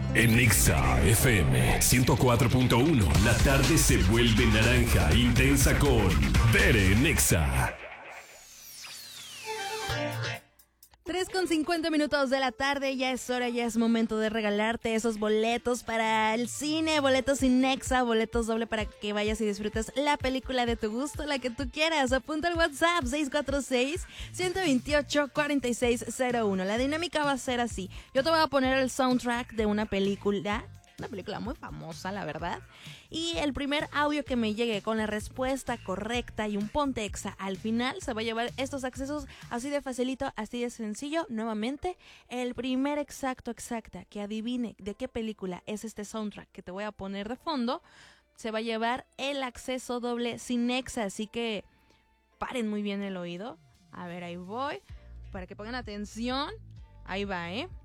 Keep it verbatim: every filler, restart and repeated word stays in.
En Nexa F M ciento cuatro punto uno, la tarde se vuelve naranja intensa con Bere Nexa. tres con cincuenta minutos de la tarde, ya es hora, ya es momento de regalarte esos boletos para el cine, boletos sin Nexa, boletos doble para que vayas y disfrutes la película de tu gusto, la que tú quieras. Apunta al WhatsApp seis cuatro seis, uno dos ocho, cuatro seis cero uno. La dinámica va a ser así: yo te voy a poner el soundtrack de una película, una película muy famosa, la verdad. Y el primer audio que me llegue con la respuesta correcta y un ponte exa al final se va a llevar estos accesos así de facilito, así de sencillo. Nuevamente, el primer exacto, exacta que adivine de qué película es este soundtrack que te voy a poner de fondo, se va a llevar el acceso doble sin Nexa. Así que paren muy bien el oído. A ver, ahí voy. Para que pongan atención. Ahí va, ¿eh?